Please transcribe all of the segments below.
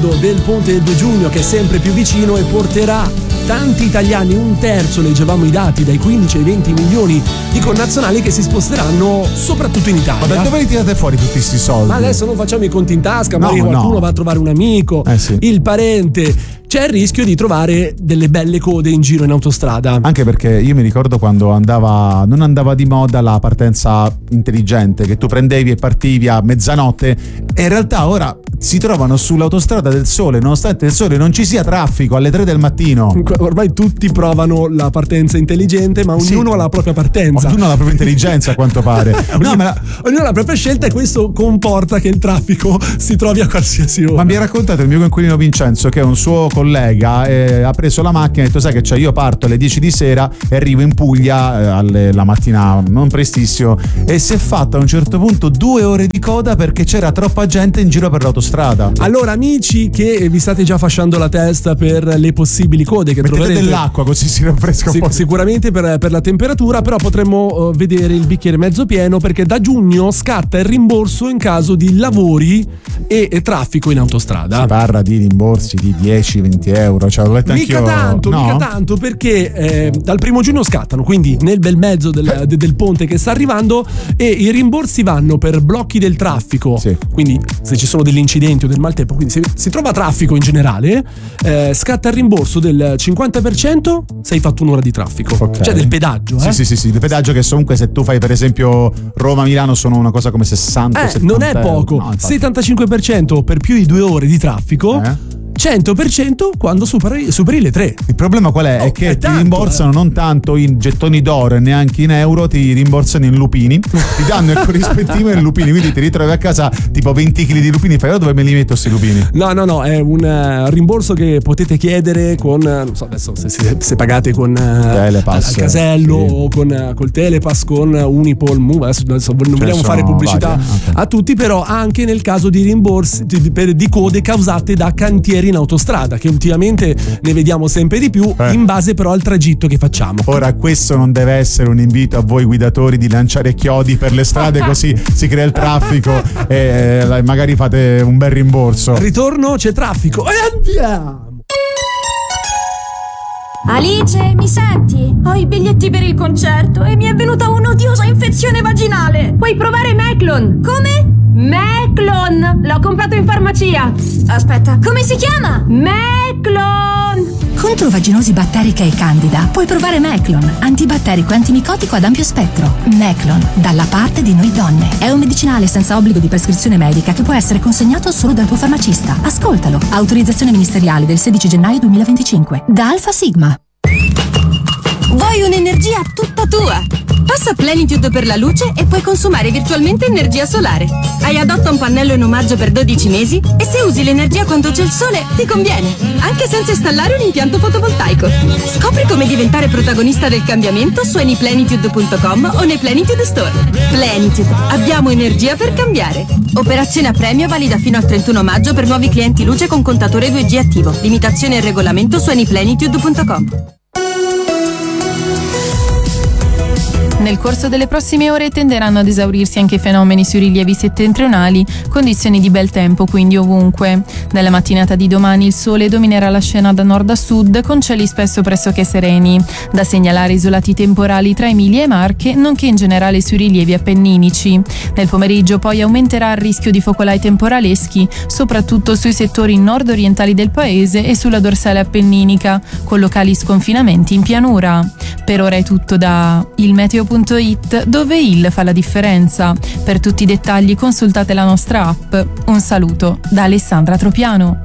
periodo del ponte del 2 giugno che è sempre più vicino e porterà tanti italiani, un terzo, leggevamo i dati, dai 15 ai 20 milioni di connazionali che si sposteranno soprattutto in Italia. Ma da dove li tirate fuori tutti questi soldi? Ma adesso non facciamo i conti in tasca, magari qualcuno va a trovare un amico, sì, il parente. C'è il rischio di trovare delle belle code in giro in autostrada. Anche perché io mi ricordo quando non andava di moda la partenza intelligente, che tu prendevi e partivi a mezzanotte, e in realtà ora si trovano sull'autostrada del Sole, nonostante il sole non ci sia traffico, alle 3 del mattino. Ormai tutti provano la partenza intelligente, ma ognuno ha la propria partenza. Ognuno ha la propria intelligenza, a quanto pare. Ognuno ha la propria scelta, e questo comporta che il traffico si trovi a qualsiasi ora. Ma mi ha raccontato il mio coinquilino Vincenzo che un suo collega ha preso la macchina e ha detto: sai che c'è, io parto alle 10 di sera e arrivo in Puglia la mattina non prestissimo, e si è fatta a un certo punto 2 ore di coda perché c'era troppa gente in giro per l'autostrada. Allora, amici che vi state già fasciando la testa per le possibili code che mettete troverete, dell'acqua così si rinfresca un po'. Sicuramente per la temperatura, però potremmo vedere il bicchiere mezzo pieno, perché da giugno scatta il rimborso in caso di lavori e traffico in autostrada. Si parla di rimborsi di 10-20 euro, cioè l'ho letto anch'io. Mica tanto, perché dal 1 giugno scattano, quindi nel bel mezzo del ponte che sta arrivando, e i rimborsi vanno per blocchi del traffico, quindi se ci sono degli incidenti o del maltempo, quindi se si trova traffico in generale, scatta il rimborso del 50% se hai fatto un'ora di traffico, cioè del pedaggio. Sì, del pedaggio, che comunque se tu fai per esempio Roma-Milano sono una cosa come 60-70 non è poco, no, 75% per più di 2 ore di traffico, 100% quando superi le 3. Il problema qual è? È che ti rimborsano non tanto in gettoni d'oro e neanche in euro, ti rimborsano in lupini, ti danno il corrispettivo in lupini, quindi ti ritrovi a casa tipo 20 kg di lupini, fai: dove me li metto questi lupini? No, è un rimborso che potete chiedere con, non so adesso se pagate con Telepass, al casello, o col Telepass, con Unipol, Move, adesso non vogliamo fare pubblicità a tutti, però anche nel caso di rimborsi di code causate da cantieri in autostrada, che ultimamente ne vediamo sempre di più, in base però al tragitto che facciamo. Ora, questo non deve essere un invito a voi guidatori di lanciare chiodi per le strade così si crea il traffico e magari fate un bel rimborso. Al ritorno c'è traffico e andiamo. Alice, mi senti? Ho i biglietti per il concerto e mi è venuta un'odiosa infezione vaginale. Puoi provare Meclon. Come? Meclon! L'ho comprato in farmacia. Aspetta, come si chiama? Meclon! Contro vaginosi batterica e candida puoi provare Meclon, antibatterico e antimicotico ad ampio spettro. Meclon, dalla parte di noi donne. È un medicinale senza obbligo di prescrizione medica che può essere consegnato solo dal tuo farmacista. Ascoltalo. Autorizzazione ministeriale del 16 gennaio 2025. Da Alfa Sigma. Vuoi un'energia tutta tua? Passa Plenitude per la luce e puoi consumare virtualmente energia solare. Hai Adotta un pannello in omaggio per 12 mesi e se usi l'energia quando c'è il sole ti conviene, anche senza installare un impianto fotovoltaico. Scopri come diventare protagonista del cambiamento su anyplenitude.com o nei Plenitude Store. Plenitude, abbiamo energia per cambiare. Operazione a premio valida fino al 31 maggio per nuovi clienti luce con contatore 2G attivo. Limitazione e regolamento su anyplenitude.com. Nel corso delle prossime ore tenderanno ad esaurirsi anche i fenomeni sui rilievi settentrionali, condizioni di bel tempo quindi ovunque. Nella mattinata di domani il sole dominerà la scena da nord a sud con cieli spesso pressoché sereni. Da segnalare isolati temporali tra Emilia e Marche, nonché in generale sui rilievi appenninici. Nel pomeriggio poi aumenterà il rischio di focolai temporaleschi, soprattutto sui settori nord-orientali del paese e sulla dorsale appenninica, con locali sconfinamenti in pianura. Per ora è tutto da ilmeteo.it, dove il fa la differenza. Per tutti i dettagli consultate la nostra app. Un saluto da Alessandra Tropiano.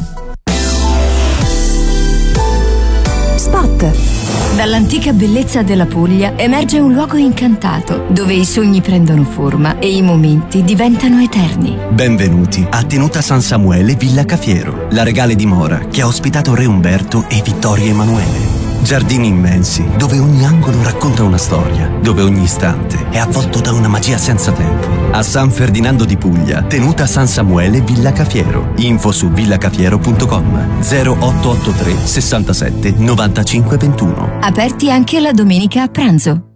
Spot. Dall'antica bellezza della Puglia emerge un luogo incantato, dove i sogni prendono forma e i momenti diventano eterni. Benvenuti a Tenuta San Samuele Villa Cafiero, la regale dimora che ha ospitato Re Umberto e Vittorio Emanuele. Giardini immensi, dove ogni angolo racconta una storia, dove ogni istante è avvolto da una magia senza tempo. A San Ferdinando di Puglia, Tenuta San Samuele Villa Cafiero. Info su villacafiero.com 0883 67 95 21. Aperti anche la domenica a pranzo.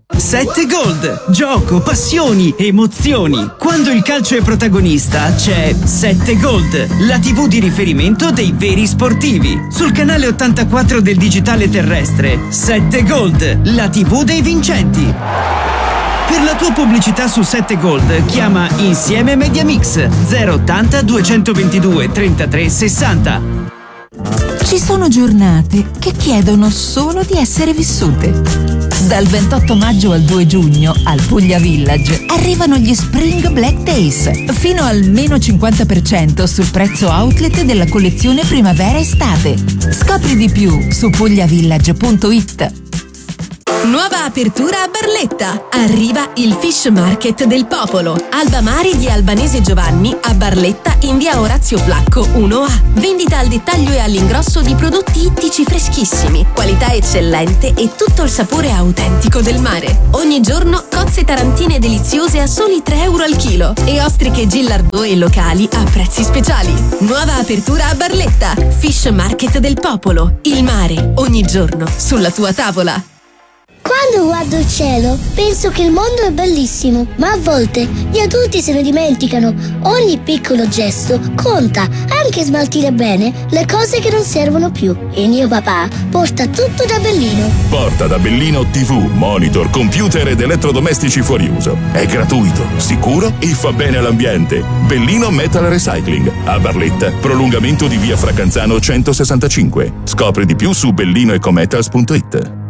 7 Gold. Gioco, passioni, emozioni. Quando il calcio è protagonista c'è 7 Gold, la TV di riferimento dei veri sportivi. Sul canale 84 del digitale terrestre, 7 Gold, la TV dei vincenti. Per la tua pubblicità su 7 Gold chiama Insieme Mediamix 080 222 33 60. Ci sono giornate che chiedono solo di essere vissute. Dal 28 maggio al 2 giugno al Puglia Village arrivano gli Spring Black Days, fino al meno 50% sul prezzo outlet della collezione primavera-estate. Scopri di più su pugliavillage.it. Nuova apertura a Barletta. Arriva il Fish Market del Popolo. Alba Mari di Albanese Giovanni a Barletta in via Orazio Flacco 1A. Vendita al dettaglio e all'ingrosso di prodotti ittici freschissimi, qualità eccellente e tutto il sapore autentico del mare. Ogni giorno cozze tarantine deliziose a soli 3 euro al chilo e ostriche Gillardot e locali a prezzi speciali. Nuova apertura a Barletta. Fish Market del Popolo. Il mare ogni giorno sulla tua tavola. Quando guardo il cielo penso che il mondo è bellissimo, ma a volte gli adulti se ne dimenticano. Ogni piccolo gesto conta, anche smaltire bene le cose che non servono più. Il mio papà porta tutto da Bellino. Porta da Bellino TV, monitor, computer ed elettrodomestici fuori uso. È gratuito, sicuro e fa bene all'ambiente. Bellino Metal Recycling, a Barletta, prolungamento di via Fracanzano 165. Scopri di più su bellinoecometals.it.